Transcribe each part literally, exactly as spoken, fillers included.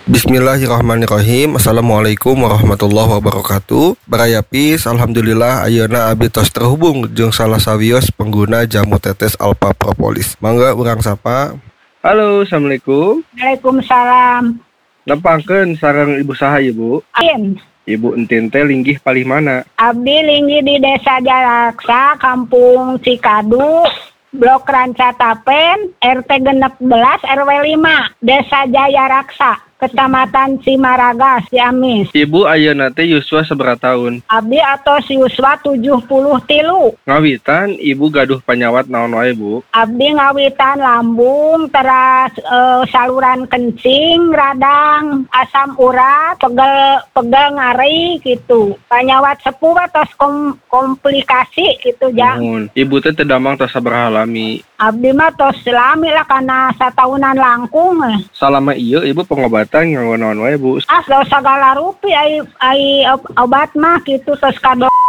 Bismillahirrahmanirrahim. Assalamualaikum warahmatullahi wabarakatuh. Barayapis, alhamdulillah ayeuna abdi tos terhubung jeung salah sawios pengguna jamu tetes Alpha Propolis. Mangga urang sapa. Halo, assalamualaikum. Waalaikumsalam. Nepangkeun sareng ibu saha ibu? Ain. Ibu entin teh linggih palih mana? Abdi linggih di Desa Jaraksa, Kampung Cikadu, Blok Ranca Tapen, R T genep belas R W lima, Desa Jaya Raksa, Kecamatan Cimaraga, Ciamis. Ibu ayeuna teh yuswa sabaraha tahun? Abdi atos yuswa tujuh puluh tilu. Ngawitan ibu gaduh panyawat naon wae bu? Abdi ngawitan lambung, teras e, saluran kencing, radang, asam urat, pegel pegel ngari gitu. Panyawat sepuh atos kom, komplikasi gitu ja. Mohon. Ibu teh teu damang tos sabaraha lami? Abdi mah tos lami lah karena satahunan langkung. Salama ieu ibu pengobatan nganggo naon wae bu? Ah, segala rupi ai ai obat mah gitu tos ka dokter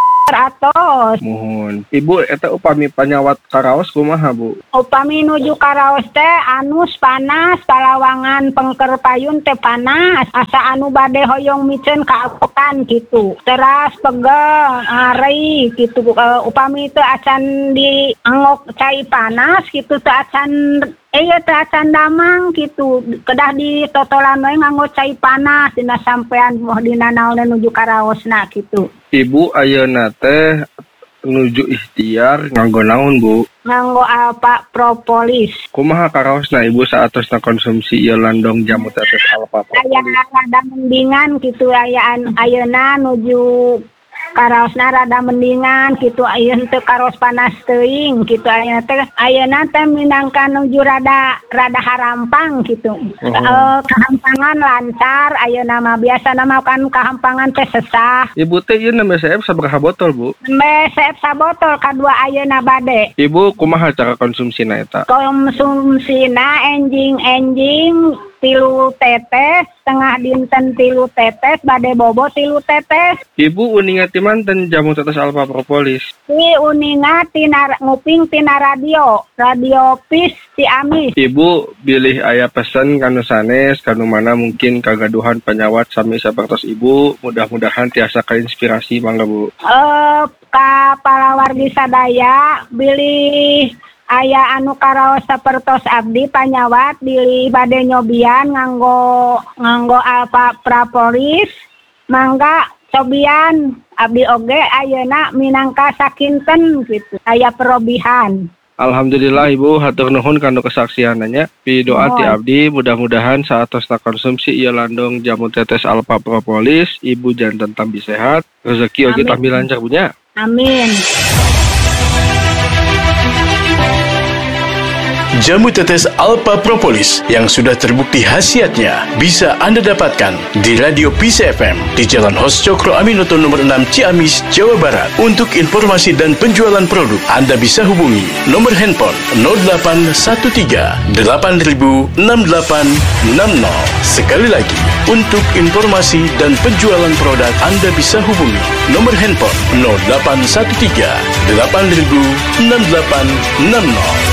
atos. Mohon. Ibu eta upami panyawat karaos kumaha bu? Upami nuju karaos teh anus panas, palawangan pengker payun teh panas, asa anu bade hoyong micen kaokan gitu. Teras pegel, ngari gitu. Uh, upami teh acan di angok cai panas gitu teh acan eh ya teh acan damang gitu. Kedah di totolan we nganggo cai panas dina sampean moh dina naon nuju karaosna gitu. Ibu ayeuna teh nuju ikhtiar nganggo naon bu? Nganggo Alpha Propolis. Kumaha karaosna ibu saatosna konsumsi ieu landong jamu tetes Alpha Propolis? Aya rada mendingan gitu ayaan ayeuna nuju karaosna rada mendingan gitu ayeuna teu karos panas teuing gitu ayeuna teh ayeuna teh minangka nuju rada rada harampang gitu. Uh-huh. E, kahampangan lancar ayeuna mah biasana mah kan kahampangan teh sesah. Ibu teh ieu nembe seep sabaraha botol bu? Nembe seep sabotol kadua ayeuna bade. Ibu kumaha cara konsumsina eta? Konsumsina enjing-enjing tilu tetes, setengah dinten tilu tetes, bade bobo tilu tetes. Ibu uninga ti manten jamu tetes Alpha Propolis? Si uninga tina nguping tina radio, radio Pis Ciamis. Ibu bilih aya pesen kanu sanes, kanu mana mungkin kagaduhan panyawat sami sapertos ibu, mudah-mudahan tiasa kainspirasi mangga bu. Eh, ka palawargi sadaya bilih aya anu karaos sapertos abdi panyawat bilih bade nyobian nganggo nganggo Alpha Propolis mangga cobian abdi oge ayeuna minangka sakinten gitu aya perobihan. Alhamdulillah ibu hatur nuhun kanu kesaksiananya. Pidoa ti abdi mudah-mudahan saatosna konsumsi ieu landong jamu tetes Alpha Propolis ibu janten tambi sehat, rezeki oge tambi lancar punya. Amin. Jamu tetes Alpha Propolis yang sudah terbukti khasiatnya bisa Anda dapatkan di Radio Peace F M di Jalan Hos Cokro Aminoto nomor enam Ciamis, Jawa Barat. Untuk informasi dan penjualan produk, Anda bisa hubungi nomor handphone nol delapan satu tiga delapan nol enam delapan enam nol. Sekali lagi, untuk informasi dan penjualan produk, Anda bisa hubungi nomor handphone nol delapan satu tiga delapan nol enam delapan enam nol.